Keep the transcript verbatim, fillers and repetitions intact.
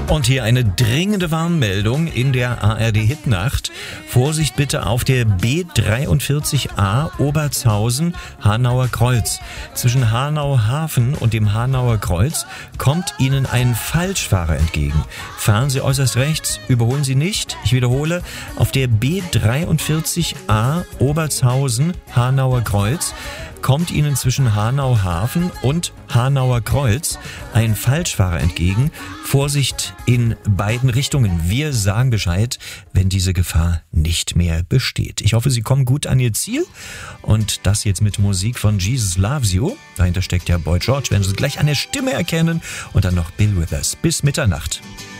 Und hier eine dringende Warnmeldung in der A R D-Hitnacht. Vorsicht bitte auf der B dreiundvierzig A Obertshausen-Hanauer Kreuz. Zwischen Hanau-Hafen und dem Hanauer Kreuz kommt Ihnen ein Falschfahrer entgegen. Fahren Sie äußerst rechts, überholen Sie nicht. Ich wiederhole, auf der B dreiundvierzig A Obertshausen-Hanauer Kreuz kommt Ihnen zwischen Hanau-Hafen und Hanauer Kreuz ein Falschfahrer entgegen. Vorsicht in beiden Richtungen. Wir sagen Bescheid, wenn diese Gefahr nicht mehr besteht. Ich hoffe, Sie kommen gut an Ihr Ziel. Und das jetzt mit Musik von Jesus Loves You. Dahinter steckt ja Boy George, werden Sie gleich an der Stimme erkennen. Und dann noch Bill Withers. Bis Mitternacht.